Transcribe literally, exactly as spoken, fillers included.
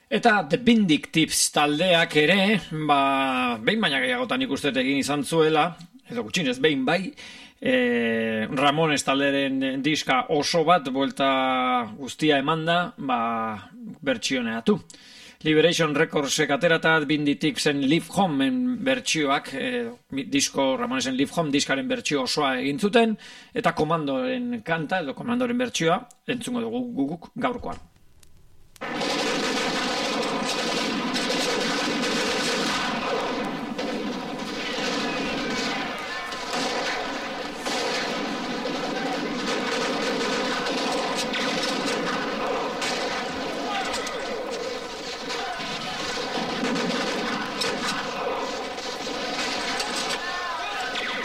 Eta The Vindictives taldeak ere, ba, behin baina gehiagotan ikustet egin izan zuela, edo gutxinez behin bai, e, Ramones talderen diska oso bat, buelta guztia emanda, ba, bertsioneatu. Liberation Recordsek aterata Vindictivesen Live Home bertsioak, e, disko Ramonesen Live Home diskaren bertsio osoa egin zuten, eta Komandoren kanta, edo Komandoren bertsioa, entzungo dugu guguk gaurkoan.